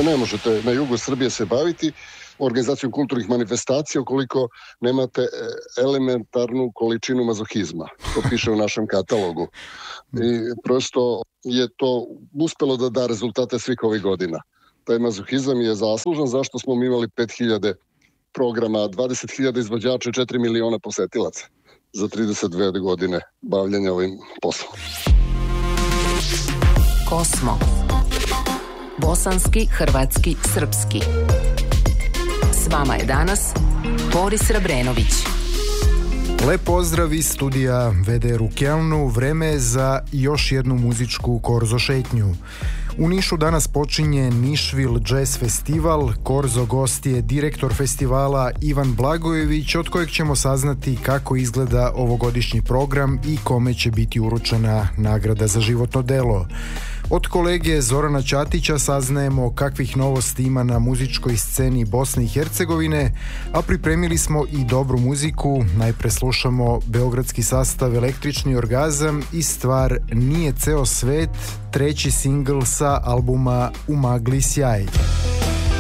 ne možete na jugu Srbije se baviti organizacijom kulturnih manifestacija ukoliko nemate elementarnu količinu mazohizma. To piše u našem katalogu. I prosto je to uspelo da da rezultate svih ovih godina. Taj mazohizam je zaslužan zašto smo mi imali 5000 programa, 20.000 izvođača i 4 miliona posetilaca za 32 godine bavljanja ovim poslom. Kosmo. Bosanski, hrvatski, srpski. S vama je danas Boris Rabrenović. Lep pozdrav iz studija VDR u Kelnu. Vreme je za još jednu muzičku Korzo šetnju. U Nišu danas počinje Nišvil Jazz Festival. Korzo gost je direktor festivala Ivan Blagojević, od kojeg ćemo saznati kako izgleda ovogodišnji program i kome će biti uručena nagrada za životno delo. Od kolege Zorana Ćatića saznajemo kakvih novosti ima na muzičkoj sceni Bosne i Hercegovine, a pripremili smo i dobru muziku. Najpre slušamo beogradski sastav Električni orgazam i stvar Nije ceo svet, treći singl sa albuma U magli sjaj.